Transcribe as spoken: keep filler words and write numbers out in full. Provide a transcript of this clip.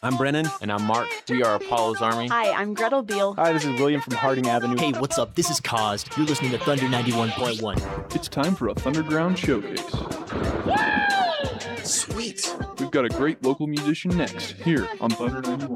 I'm Brennan. And I'm Mark. We are Apollo's Army. Hi, I'm Gretel Beal. Hi, this is William from Harding Avenue. Hey, what's up? This is Caused. You're listening to Thunder ninety-one point one. It's time for a Thunderground showcase. Sweet. We've got a great local musician next, here on Thunder ninety-one.